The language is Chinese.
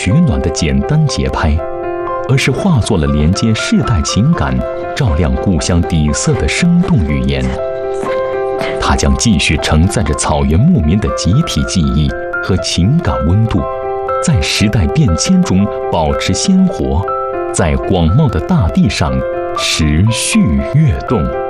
取暖的简单节拍，而是化作了连接世代情感、照亮故乡底色的生动语言。它将继续承载着草原牧民的集体记忆和情感温度，在时代变迁中保持鲜活，在广袤的大地上持续跃动。